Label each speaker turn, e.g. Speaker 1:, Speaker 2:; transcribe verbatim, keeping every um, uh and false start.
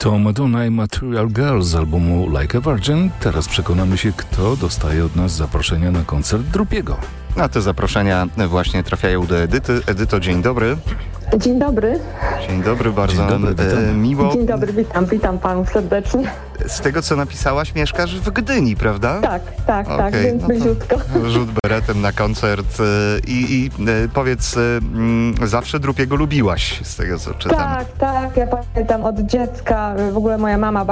Speaker 1: To Madonna i Material Girl z albumu Like a Virgin. Teraz przekonamy się, kto dostaje od nas zaproszenia na koncert Drupiego.
Speaker 2: A te zaproszenia właśnie trafiają do Edyty. Edyto, dzień dobry.
Speaker 3: Dzień dobry.
Speaker 2: Dzień dobry, bardzo
Speaker 1: Dzień dobry,
Speaker 2: e, miło.
Speaker 3: Dzień dobry, witam, witam panów serdecznie.
Speaker 2: Z tego, co napisałaś, mieszkasz w Gdyni, prawda?
Speaker 3: Tak, tak,
Speaker 2: Okej,
Speaker 3: tak, więc
Speaker 2: no to
Speaker 3: bliziutko.
Speaker 2: Rzut beretem na koncert e, i, i e, powiedz, e, m, zawsze Drupiego lubiłaś, z tego, co czytam.
Speaker 3: Tak, tak, ja pamiętam od dziecka, w ogóle moja mama